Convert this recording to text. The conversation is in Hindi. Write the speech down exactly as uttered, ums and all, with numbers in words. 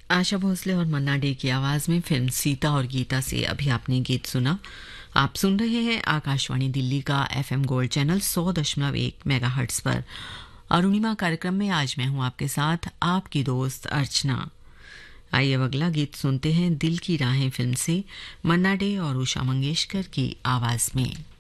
आशा भोसले और मन्ना डे की आवाज में फिल्म सीता और गीता से अभी आपने गीत सुना। आप सुन रहे हैं आकाशवाणी दिल्ली का एफएम गोल्ड चैनल सौ दशमलव एक मेगाहर्ट्ज पर। अरुणिमा कार्यक्रम में आज मैं हूं आपके साथ आपकी दोस्त अर्चना। आइए अब अगला गीत सुनते हैं दिल की राहें फिल्म से, मन्ना डे और उषा मंगेशकर की आवाज में।